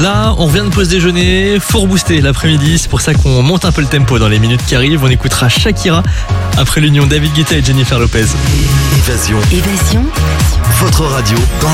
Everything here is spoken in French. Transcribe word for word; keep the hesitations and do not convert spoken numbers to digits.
Là, on vient de pause déjeuner, faut rebooster l'après-midi, c'est pour ça qu'on monte un peu le tempo dans les minutes qui arrivent. On écoutera Shakira après l'union David Guetta et Jennifer Lopez. Évasion. Évasion. Votre radio dans